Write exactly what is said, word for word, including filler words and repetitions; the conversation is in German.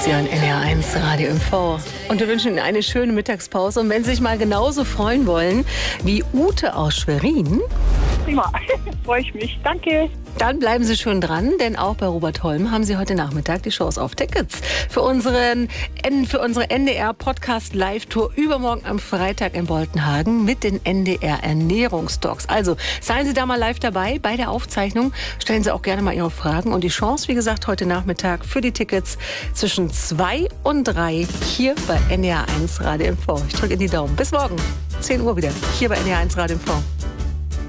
Sie hören N D R eins Radio M V. Und wir wünschen Ihnen eine schöne Mittagspause. Und wenn Sie sich mal genauso freuen wollen wie Ute aus Schwerin, prima, freue ich mich. Danke. Dann bleiben Sie schon dran, denn auch bei Robert Holm haben Sie heute Nachmittag die Chance auf Tickets für, unseren, für unsere N D R-Podcast-Live-Tour übermorgen am Freitag in Boltenhagen mit den N D R-Ernährungstalks. Also seien Sie da mal live dabei bei der Aufzeichnung. Stellen Sie auch gerne mal Ihre Fragen. Und die Chance, wie gesagt, heute Nachmittag für die Tickets zwischen zwei und drei hier bei N D R eins Radio M V. Ich drücke in die Daumen. Bis morgen, zehn Uhr wieder, hier bei N D R eins Radio M V.